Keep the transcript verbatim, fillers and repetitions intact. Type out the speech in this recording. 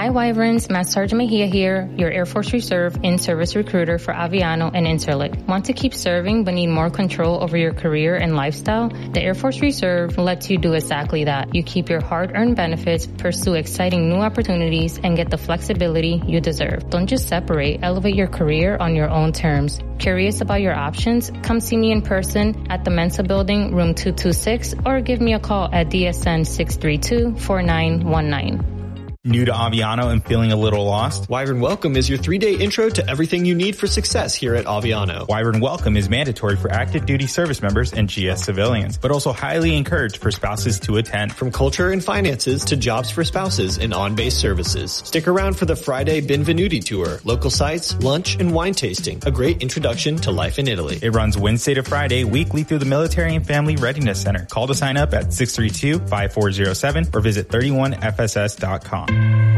Hi Wyverns, Master Sergeant Mejia here, your Air Force Reserve in-service recruiter for Aviano and Interlic. Want to keep serving but need more control over your career and lifestyle? The Air Force Reserve lets you do exactly that. You keep your hard-earned benefits, pursue exciting new opportunities, and get the flexibility you deserve. Don't just separate, elevate your career on your own terms. Curious about your options? Come see me in person at the Mensa Building, room two two six, or give me a call at D S N six three two, four nine one nine. New to Aviano and feeling a little lost? Wyvern Welcome is your three-day intro to everything you need for success here at Aviano. Wyvern Welcome is mandatory for active duty service members and G S civilians, but also highly encouraged for spouses to attend. From culture and finances to jobs for spouses and on-base services. Stick around for the Friday Benvenuti Tour, local sites, lunch, and wine tasting. A great introduction to life in Italy. It runs Wednesday to Friday, weekly through the Military and Family Readiness Center. Call to sign up at six three two, five four zero seven or visit thirty-one F S S dot com.